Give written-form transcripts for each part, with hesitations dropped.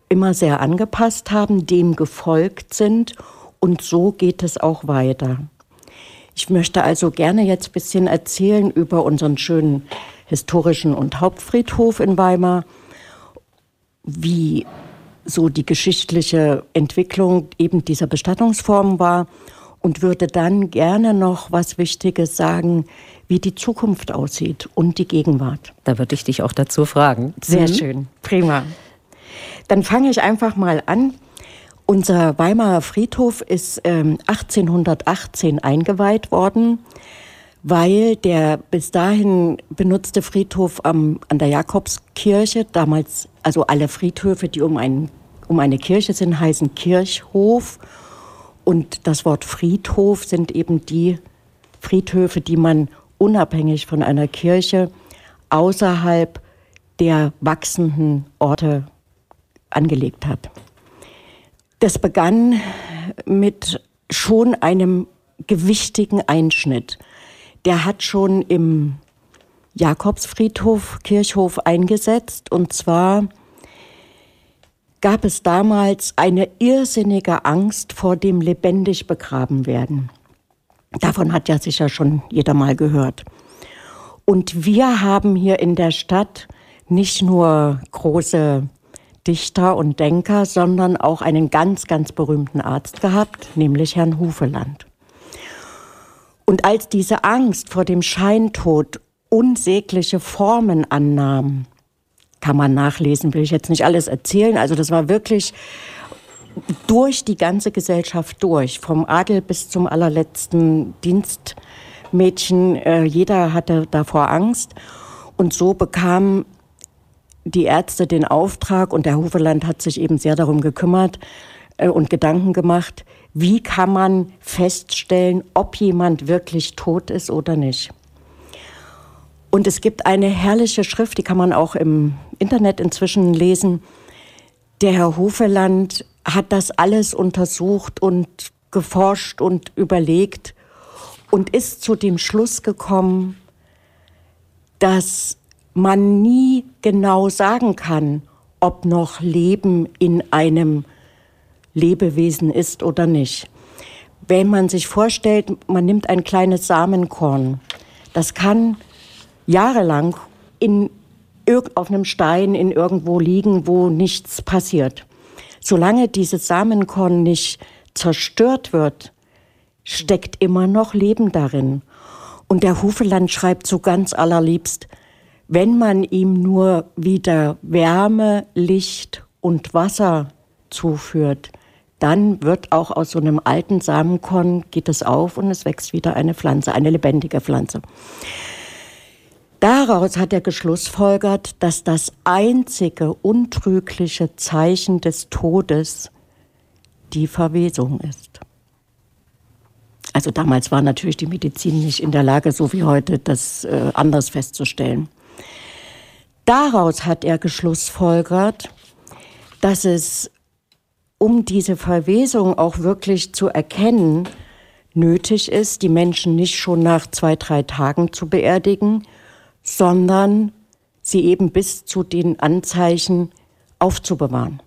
immer sehr angepasst haben, dem gefolgt sind und so geht es auch weiter. Ich möchte also gerne jetzt ein bisschen erzählen über unseren schönen historischen und Hauptfriedhof in Weimar, wie so die geschichtliche Entwicklung eben dieser Bestattungsform war und würde dann gerne noch was Wichtiges sagen, wie die Zukunft aussieht und die Gegenwart. Da würde ich dich auch dazu fragen. Sehr schön, prima. Dann fange ich einfach mal an. Unser Weimarer Friedhof ist 1818 eingeweiht worden, weil der bis dahin benutzte Friedhof an der Jakobskirche, damals, also alle Friedhöfe, die um eine Kirche sind, heißen Kirchhof. Und das Wort Friedhof sind eben die Friedhöfe, die man unabhängig von einer Kirche außerhalb der wachsenden Orte angelegt hat. Das begann mit schon einem gewichtigen Einschnitt. Der hat schon im Jakobsfriedhof, Kirchhof eingesetzt. Und zwar gab es damals eine irrsinnige Angst vor dem lebendig begraben werden. Davon hat ja sicher schon jeder mal gehört. Und wir haben hier in der Stadt nicht nur große Dichter und Denker, sondern auch einen ganz, ganz berühmten Arzt gehabt, nämlich Herrn Hufeland. Und als diese Angst vor dem Scheintod unsägliche Formen annahm, kann man nachlesen, will ich jetzt nicht alles erzählen, also das war wirklich durch die ganze Gesellschaft durch, vom Adel bis zum allerletzten Dienstmädchen, jeder hatte davor Angst und so bekamen die Ärzte den Auftrag und der Hufeland hat sich eben sehr darum gekümmert und Gedanken gemacht, wie kann man feststellen, ob jemand wirklich tot ist oder nicht. Und es gibt eine herrliche Schrift, die kann man auch im Internet inzwischen lesen. Der Herr Hufeland hat das alles untersucht und geforscht und überlegt und ist zu dem Schluss gekommen, dass man nie genau sagen kann, ob noch Leben in einem Lebewesen ist oder nicht. Wenn man sich vorstellt, man nimmt ein kleines Samenkorn, das kann jahrelang auf einem Stein irgendwo liegen, wo nichts passiert. Solange dieses Samenkorn nicht zerstört wird, steckt immer noch Leben darin. Und der Hufeland schreibt so ganz allerliebst, wenn man ihm nur wieder Wärme, Licht und Wasser zuführt, dann wird auch aus so einem alten Samenkorn, geht es auf und es wächst wieder eine Pflanze, eine lebendige Pflanze. Daraus hat er geschlussfolgert, dass das einzige untrügliche Zeichen des Todes die Verwesung ist. Also damals war natürlich die Medizin nicht in der Lage, so wie heute, das anders festzustellen. Daraus hat er geschlussfolgert, dass es, um diese Verwesung auch wirklich zu erkennen, nötig ist, die Menschen nicht schon nach 2-3 Tagen zu beerdigen, sondern sie eben bis zu den Anzeichen aufzubewahren.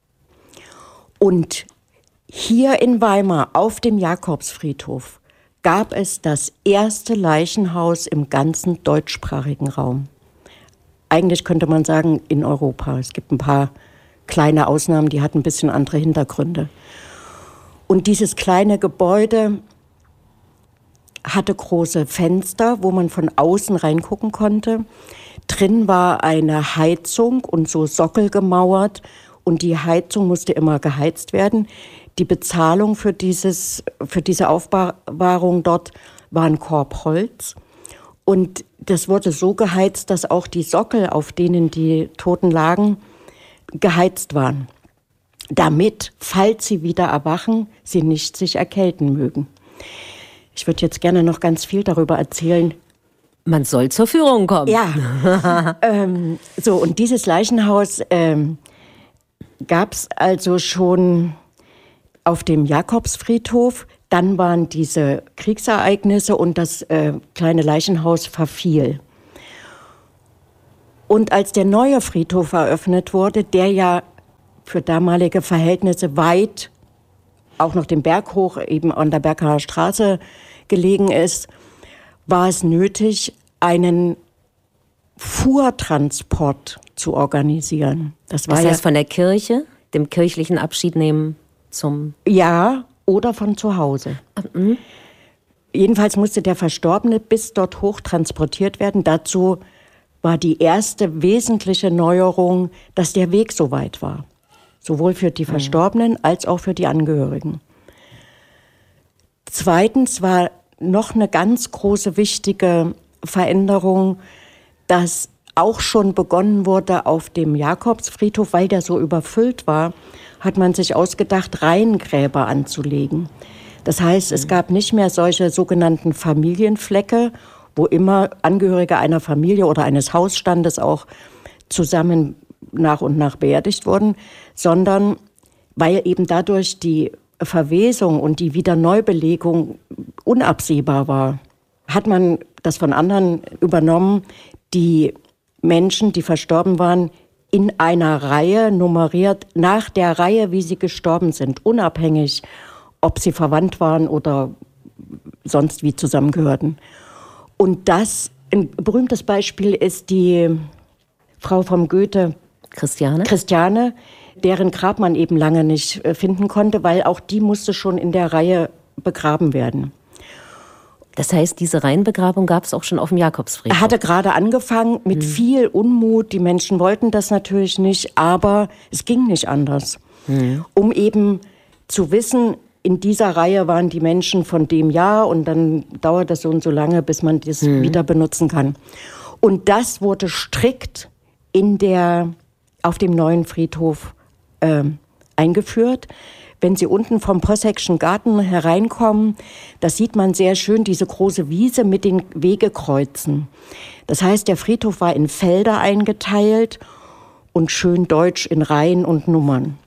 Und hier in Weimar auf dem Jakobsfriedhof gab es das erste Leichenhaus im ganzen deutschsprachigen Raum. Eigentlich könnte man sagen, in Europa. Es gibt ein paar kleine Ausnahmen, die hatten ein bisschen andere Hintergründe. Und dieses kleine Gebäude hatte große Fenster, wo man von außen reingucken konnte. Drin war eine Heizung und so Sockel gemauert und die Heizung musste immer geheizt werden. Die Bezahlung für diese Aufbewahrung dort war ein Korb Holz. Und das wurde so geheizt, dass auch die Sockel, auf denen die Toten lagen, geheizt waren. Damit, falls sie wieder erwachen, sie nicht sich erkälten mögen. Ich würde jetzt gerne noch ganz viel darüber erzählen. Man soll zur Führung kommen. Ja. Und dieses Leichenhaus gab es also schon auf dem Jakobsfriedhof. Dann waren diese Kriegsereignisse und das kleine Leichenhaus verfiel. Und als der neue Friedhof eröffnet wurde, der ja für damalige Verhältnisse weit, auch noch den Berg hoch, eben an der Bergharer Straße gelegen ist, war es nötig, einen Fuhrtransport zu organisieren. Das heißt von der Kirche, dem kirchlichen Abschied nehmen zum... Ja, oder von zu Hause. Jedenfalls musste der Verstorbene bis dort hoch transportiert werden. Dazu war die erste wesentliche Neuerung, dass der Weg so weit war. Sowohl für die Verstorbenen als auch für die Angehörigen. Zweitens war noch eine ganz große, wichtige Veränderung, dass auch schon begonnen wurde auf dem Jakobsfriedhof, weil der so überfüllt war, hat man sich ausgedacht, Reihengräber anzulegen. Das heißt, es gab nicht mehr solche sogenannten Familienflecke, wo immer Angehörige einer Familie oder eines Hausstandes auch zusammen nach und nach beerdigt wurden, sondern weil eben dadurch die Verwesung und die Wiederneubelegung unabsehbar war, hat man das von anderen übernommen, die Menschen, die verstorben waren, in einer Reihe nummeriert, nach der Reihe, wie sie gestorben sind, unabhängig, ob sie verwandt waren oder sonst wie zusammengehörten. Und das, ein berühmtes Beispiel ist die Frau vom Goethe, Christiane, deren Grab man eben lange nicht finden konnte, weil auch die musste schon in der Reihe begraben werden. Das heißt, diese Reihenbegrabung gab es auch schon auf dem Jakobsfriedhof? Er hatte gerade angefangen mit viel Unmut. Die Menschen wollten das natürlich nicht, aber es ging nicht anders. Um eben zu wissen, in dieser Reihe waren die Menschen von dem Jahr und dann dauert das so und so lange, bis man das wieder benutzen kann. Und das wurde strikt auf dem neuen Friedhof eingeführt. Wenn Sie unten vom Posseckschen Garten hereinkommen, da sieht man sehr schön diese große Wiese mit den Wegekreuzen. Das heißt, der Friedhof war in Felder eingeteilt und schön deutsch in Reihen und Nummern.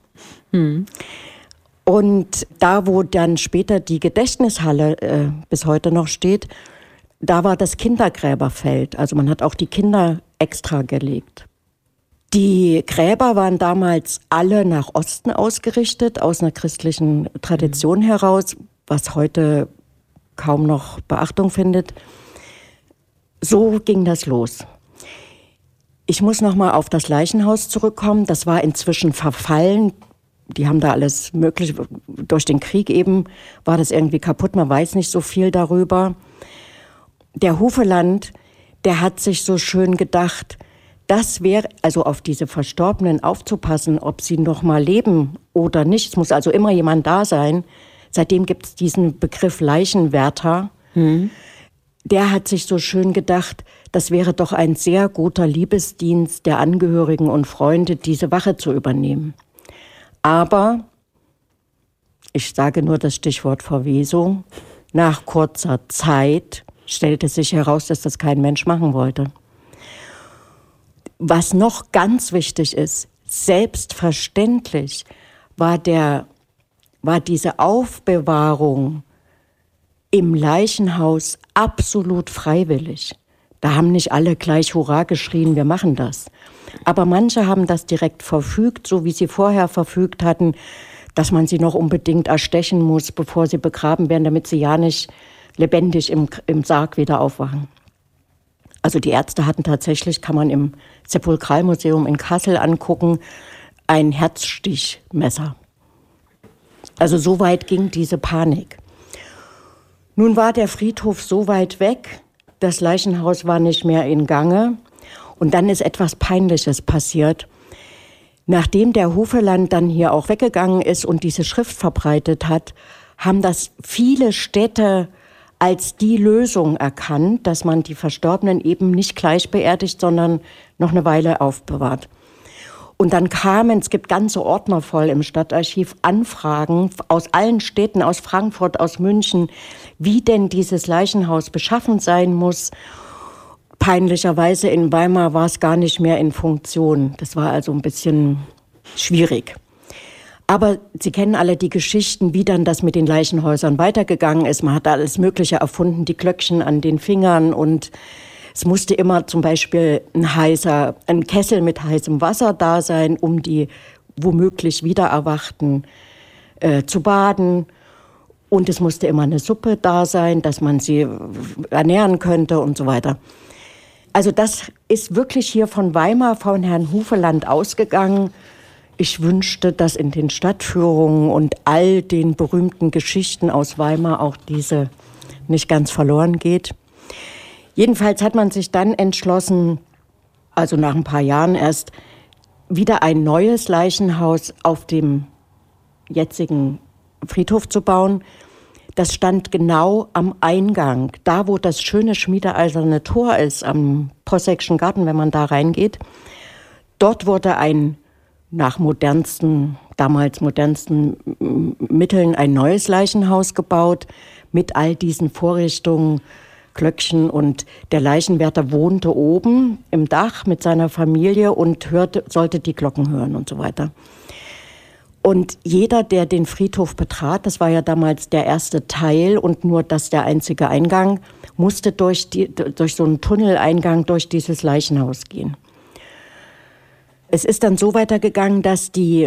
Und da, wo dann später die Gedächtnishalle bis heute noch steht, da war das Kindergräberfeld. Also man hat auch die Kinder extra gelegt. Die Gräber waren damals alle nach Osten ausgerichtet, aus einer christlichen Tradition heraus, was heute kaum noch Beachtung findet. So ging das los. Ich muss noch mal auf das Leichenhaus zurückkommen. Das war inzwischen verfallen. Die haben da alles Mögliche, durch den Krieg eben war das irgendwie kaputt. Man weiß nicht so viel darüber. Der Hufeland, der hat sich so schön gedacht, das wäre, also auf diese Verstorbenen aufzupassen, ob sie noch mal leben oder nicht. Es muss also immer jemand da sein. Seitdem gibt es diesen Begriff Leichenwärter. Der hat sich so schön gedacht, das wäre doch ein sehr guter Liebesdienst der Angehörigen und Freunde, diese Wache zu übernehmen. Aber, ich sage nur das Stichwort Verwesung, nach kurzer Zeit stellte sich heraus, dass das kein Mensch machen wollte. Was noch ganz wichtig ist, selbstverständlich war diese Aufbewahrung im Leichenhaus absolut freiwillig. Da haben nicht alle gleich Hurra geschrien, wir machen das. Aber manche haben das direkt verfügt, so wie sie vorher verfügt hatten, dass man sie noch unbedingt erstechen muss, bevor sie begraben werden, damit sie ja nicht lebendig im Sarg wieder aufwachen. Also die Ärzte hatten tatsächlich, kann man im Sepulkralmuseum in Kassel angucken, ein Herzstichmesser. Also so weit ging diese Panik. Nun war der Friedhof so weit weg, das Leichenhaus war nicht mehr in Gange. Und dann ist etwas Peinliches passiert. Nachdem der Hufeland dann hier auch weggegangen ist und diese Schrift verbreitet hat, haben das viele Städte als die Lösung erkannt, dass man die Verstorbenen eben nicht gleich beerdigt, sondern noch eine Weile aufbewahrt. Und dann es gibt ganze Ordner voll im Stadtarchiv, Anfragen aus allen Städten, aus Frankfurt, aus München, wie denn dieses Leichenhaus beschaffen sein muss. Peinlicherweise in Weimar war es gar nicht mehr in Funktion. Das war also ein bisschen schwierig. Aber Sie kennen alle die Geschichten, wie dann das mit den Leichenhäusern weitergegangen ist. Man hat alles Mögliche erfunden, die Glöckchen an den Fingern und es musste immer zum Beispiel ein Kessel mit heißem Wasser da sein, um die womöglich Wiedererwachten zu baden. Und es musste immer eine Suppe da sein, dass man sie ernähren könnte und so weiter. Also das ist wirklich hier von Weimar, von Herrn Hufeland ausgegangen. Ich wünschte, dass in den Stadtführungen und all den berühmten Geschichten aus Weimar auch diese nicht ganz verloren geht. Jedenfalls hat man sich dann entschlossen, also nach ein paar Jahren erst, wieder ein neues Leichenhaus auf dem jetzigen Friedhof zu bauen. Das stand genau am Eingang, da wo das schöne schmiedeeiserne Tor ist, am Posseckschen Garten, wenn man da reingeht. Dort wurde nach damals modernsten Mitteln ein neues Leichenhaus gebaut mit all diesen Vorrichtungen, Glöckchen, und der Leichenwärter wohnte oben im Dach mit seiner Familie und sollte die Glocken hören und so weiter. Und jeder, der den Friedhof betrat, das war ja damals der erste Teil und nur das der einzige Eingang, musste durch so einen Tunneleingang durch dieses Leichenhaus gehen. Es ist dann so weitergegangen, dass die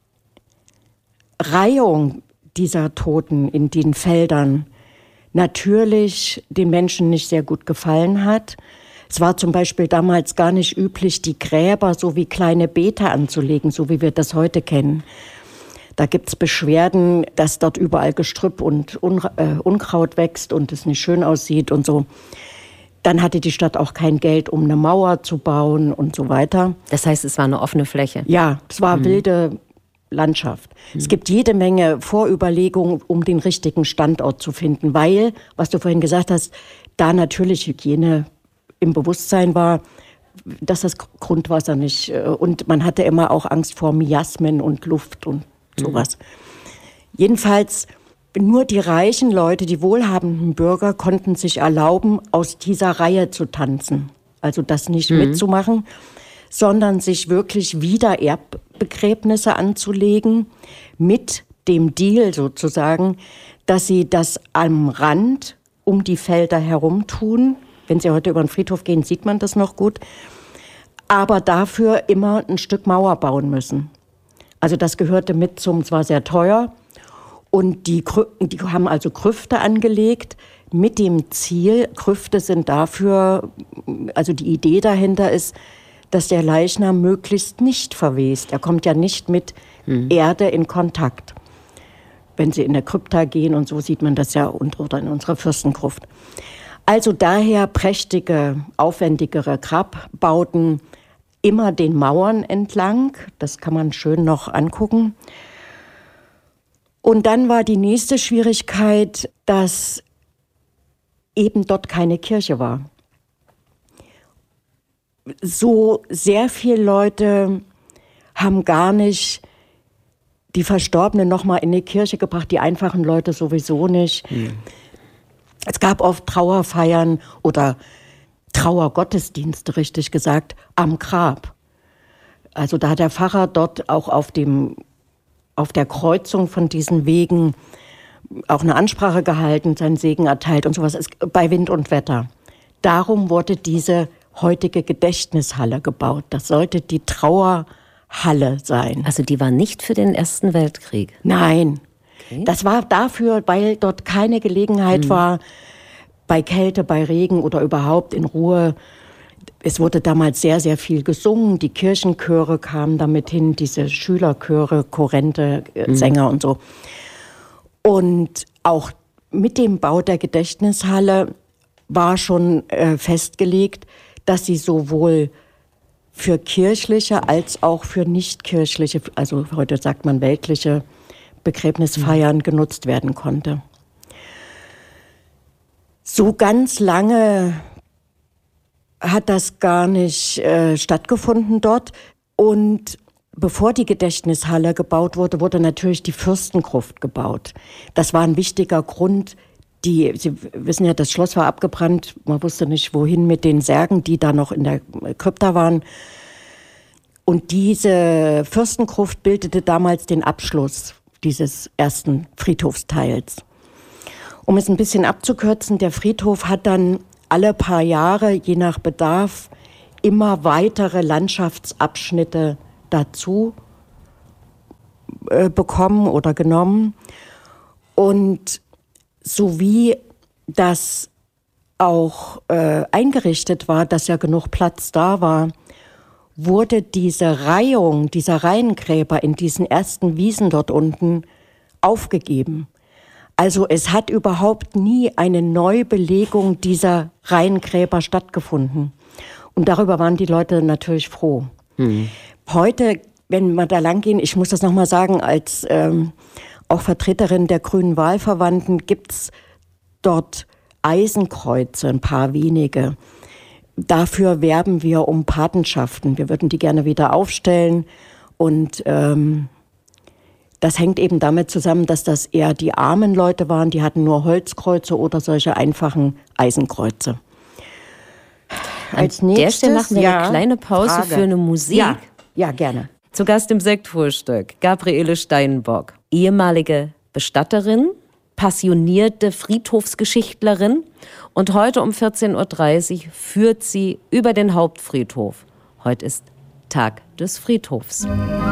Reihung dieser Toten in den Feldern natürlich den Menschen nicht sehr gut gefallen hat. Es war zum Beispiel damals gar nicht üblich, die Gräber so wie kleine Beete anzulegen, so wie wir das heute kennen. Da gibt es Beschwerden, dass dort überall Gestrüpp und Unkraut wächst und es nicht schön aussieht und so. Dann hatte die Stadt auch kein Geld, um eine Mauer zu bauen und so weiter. Das heißt, es war eine offene Fläche? Ja, es war wilde Landschaft. Es gibt jede Menge Vorüberlegungen, um den richtigen Standort zu finden, weil, was du vorhin gesagt hast, da natürlich Hygiene im Bewusstsein war, dass das Grundwasser nicht, und man hatte immer auch Angst vor Miasmen und Luft und sowas. Jedenfalls, nur die reichen Leute, die wohlhabenden Bürger konnten sich erlauben, aus dieser Reihe zu tanzen. Also das nicht mitzumachen, sondern sich wirklich wieder Erbbegräbnisse anzulegen, mit dem Deal sozusagen, dass sie das am Rand um die Felder herum tun. Wenn Sie heute über den Friedhof gehen, sieht man das noch gut. Aber dafür immer ein Stück Mauer bauen müssen. Also das gehörte mit zum, es war sehr teuer. Und die haben also Grüfte angelegt mit dem Ziel, Grüfte sind dafür, also die Idee dahinter ist, dass der Leichnam möglichst nicht verwest. Er kommt ja nicht mit Erde in Kontakt. Wenn Sie in der Krypta gehen und so sieht man das ja, oder in unserer Fürstengruft. Also daher prächtige, aufwendigere Grabbauten, immer den Mauern entlang. Das kann man schön noch angucken. Und dann war die nächste Schwierigkeit, dass eben dort keine Kirche war. So sehr viele Leute haben gar nicht die Verstorbenen noch mal in die Kirche gebracht, die einfachen Leute sowieso nicht. Es gab oft Trauerfeiern oder Trauergottesdienste, richtig gesagt, am Grab. Also da hat der Pfarrer dort auch auf der Kreuzung von diesen Wegen auch eine Ansprache gehalten, seinen Segen erteilt und sowas, bei Wind und Wetter. Darum wurde diese heutige Gedächtnishalle gebaut. Das sollte die Trauerhalle sein. Also die war nicht für den Ersten Weltkrieg? Nein. Okay. Das war dafür, weil dort keine Gelegenheit war, bei Kälte, bei Regen oder überhaupt in Ruhe. Es wurde damals sehr, sehr viel gesungen. Die Kirchenchöre kamen damit hin, diese Schülerchöre, Chorente, Sänger und so. Und auch mit dem Bau der Gedächtnishalle war schon festgelegt, dass sie sowohl für kirchliche als auch für nichtkirchliche, also heute sagt man weltliche Begräbnisfeiern genutzt werden konnte. So ganz lange hat das gar nicht stattgefunden dort. Und bevor die Gedächtnishalle gebaut wurde, wurde natürlich die Fürstengruft gebaut. Das war ein wichtiger Grund. Sie wissen ja, das Schloss war abgebrannt. Man wusste nicht, wohin mit den Särgen, die da noch in der Krypta waren. Und diese Fürstengruft bildete damals den Abschluss dieses ersten Friedhofsteils. Um es ein bisschen abzukürzen, der Friedhof hat dann alle paar Jahre, je nach Bedarf, immer weitere Landschaftsabschnitte dazu bekommen oder genommen. Und so wie das auch eingerichtet war, dass ja genug Platz da war, wurde diese Reihung dieser Reihengräber in diesen ersten Wiesen dort unten aufgegeben. Also es hat überhaupt nie eine Neubelegung dieser Reihengräber stattgefunden. Und darüber waren die Leute natürlich froh. Heute, wenn wir da lang gehen, ich muss das nochmal sagen, als auch Vertreterin der Grünen Wahlverwandten gibt's dort Eisenkreuze, ein paar wenige. Dafür werben wir um Patenschaften. Wir würden die gerne wieder aufstellen. Und das hängt eben damit zusammen, dass das eher die armen Leute waren. Die hatten nur Holzkreuze oder solche einfachen Eisenkreuze. Als nächstes, der Stelle machen wir eine kleine Pause Frage. Für eine Musik. Ja, gerne. Zu Gast im Sektfrühstück Gabriele Steinbock, ehemalige Bestatterin, passionierte Friedhofsgeschichtlerin und heute um 14.30 Uhr führt sie über den Hauptfriedhof. Heute ist Tag des Friedhofs.